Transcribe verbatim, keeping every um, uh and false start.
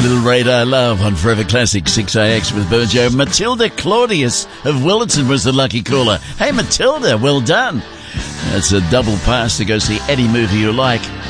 Little Radar Love on Forever Classic six A X with Burjo. Matilda Claudius of Willetton was the lucky caller. Hey Matilda, well done. That's a double pass to go see any movie you like.